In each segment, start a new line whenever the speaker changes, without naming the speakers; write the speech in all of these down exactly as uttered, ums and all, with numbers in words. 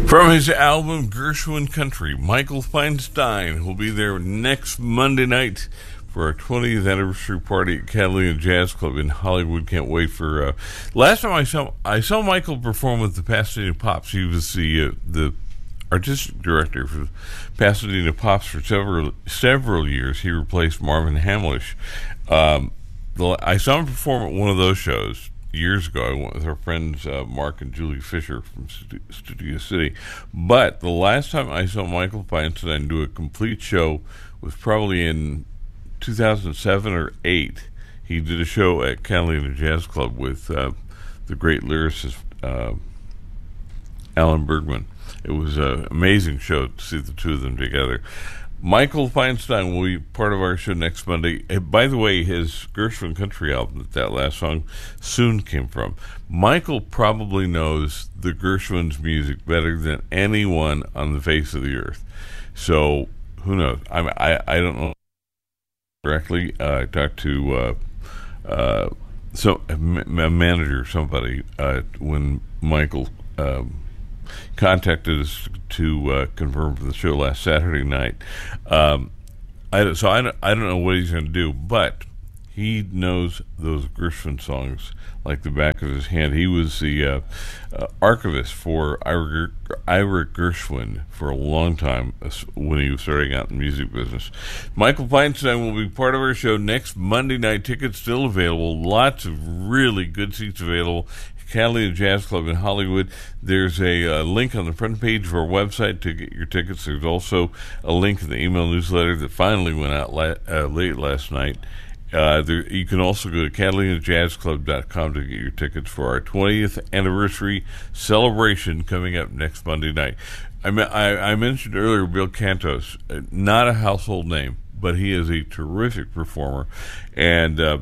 From his album Gershwin Country, Michael Feinstein will be there next Monday night for our twentieth anniversary party at Catalina Jazz Club in Hollywood. Can't wait for. Uh, last time I saw I saw Michael perform with the Pasadena Pops. He was the uh, the artistic director for Pasadena Pops for several several years. He replaced Marvin Hamlish. Um, the, I saw him perform at one of those shows years ago. I went with our friends uh, Mark and Julie Fisher from Stu- Studio City. But the last time I saw Michael Feinstein do a complete show was probably in two thousand seven or eight. He did a show at Catalina Jazz Club with uh, the great lyricist uh, Alan Bergman. It was an amazing show to see the two of them together. Michael Feinstein will be part of our show next Monday. And by the way, his Gershwin Country album, that, that last song, Soon came from. Michael probably knows the Gershwin's music better than anyone on the face of the earth. So, who knows? I I, I don't know directly. Uh, I talked to uh, uh, so, a, a manager, somebody, uh, when Michael um, contacted us to uh, confirm for the show last Saturday night. Um, I, so I don't, I don't know what he's going to do, but he knows those Gershwin songs like the back of his hand. He was the uh, uh, archivist for Ira, Ira Gershwin for a long time uh, when he was starting out in the music business. Michael Feinstein will be part of our show next Monday night. Tickets still available. Lots of really good seats available. Catalina Jazz Club in Hollywood. There's a uh, link on the front page of our website to get your tickets. There's also a link in the email newsletter that finally went out la- uh, late last night. Uh, there, you can also go to catalina jazz club dot com to get your tickets for our twentieth anniversary celebration coming up next Monday night. I, me- I, I mentioned earlier Bill Cantos, uh, not a household name, but he is a terrific performer. And uh,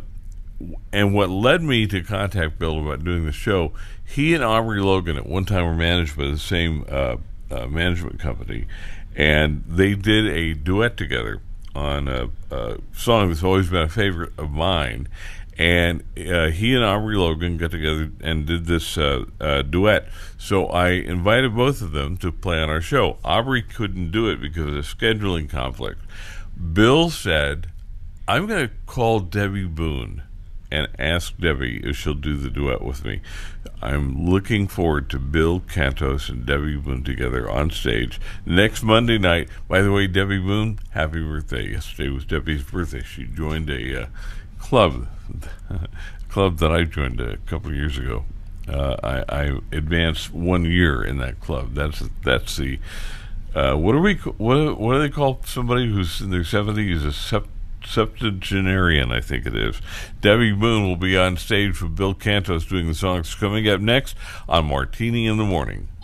And what led me to contact Bill about doing the show, he and Aubrey Logan at one time were managed by the same uh, uh, management company, and they did a duet together on a, a song that's always been a favorite of mine. And uh, he and Aubrey Logan got together and did this uh, uh, duet. So I invited both of them to play on our show. Aubrey couldn't do it because of a scheduling conflict. Bill said, I'm going to call Debbie Boone and ask Debbie if she'll do the duet with me. I'm looking forward to Bill Cantos and Debbie Boone together on stage next Monday night. By the way, Debbie Boone, happy birthday. Yesterday was Debbie's birthday. She joined a uh, club, club that I joined a couple of years ago. Uh, I, I advanced one year in that club. That's that's the uh, what are we? What what do they call somebody who's in their seventies? A sept. septuagenarian, I think it is. Debbie Boone will be on stage with Bill Cantos doing the songs coming up next on Martini in the Morning.